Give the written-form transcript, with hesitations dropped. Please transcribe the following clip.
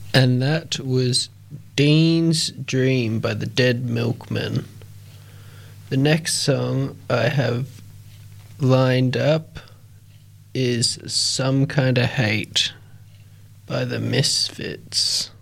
And that was Dean's Dream by the Dead Milkmen. The next song I have lined up is Some Kind of Hate by the Misfits.